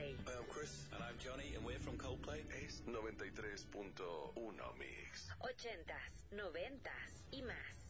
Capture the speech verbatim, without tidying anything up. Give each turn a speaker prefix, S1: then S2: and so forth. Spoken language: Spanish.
S1: Coldplay.
S2: Hi, I'm Chris.
S3: And I'm Johnny, and we're from Coldplay.
S2: Es noventa y tres punto uno Mix.
S1: Ochentas, noventas y más.